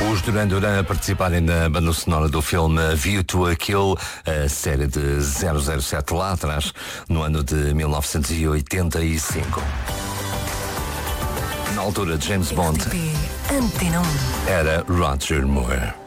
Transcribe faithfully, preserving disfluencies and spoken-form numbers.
Os Duran Duran a participarem na banda sonora do filme View to a Kill, a série de zero zero sete lá atrás, no ano de mil novecentos e oitenta e cinco. Na altura de James Bond, Antena um. era Roger Moore.